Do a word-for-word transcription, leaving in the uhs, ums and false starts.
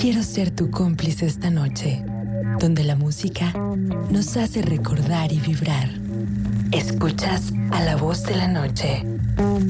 Quiero ser tu cómplice esta noche, donde la música nos hace recordar y vibrar. Escuchas a la voz de la noche.